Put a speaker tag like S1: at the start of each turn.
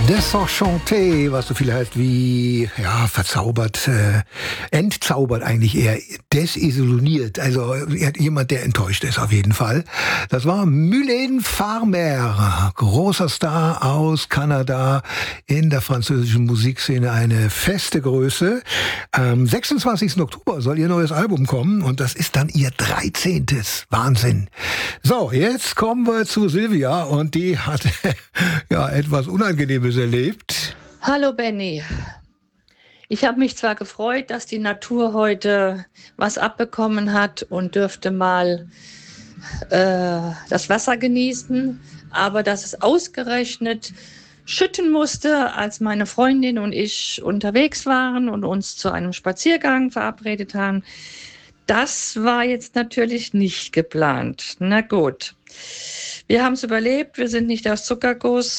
S1: Desenchanté, was so viel heißt wie, ja, verzaubert, entzaubert eigentlich eher, desillusioniert, also jemand, der enttäuscht ist auf jeden Fall. Das war Mylène Farmer, großer Star aus Kanada, in der französischen Musikszene eine feste Größe. Am 26. Oktober soll ihr neues Album kommen und das ist dann ihr 13. Wahnsinn. So, jetzt kommen wir zu Silvia und die hat ja etwas Unangenehmes erlebt.
S2: Hallo Benny. Ich habe mich zwar gefreut, dass die Natur heute was abbekommen hat und dürfte mal das Wasser genießen, aber dass es ausgerechnet schütten musste, als meine Freundin und ich unterwegs waren und uns zu einem Spaziergang verabredet haben, das war jetzt natürlich nicht geplant. Na gut. Wir haben es überlebt, wir sind nicht aus Zuckerguss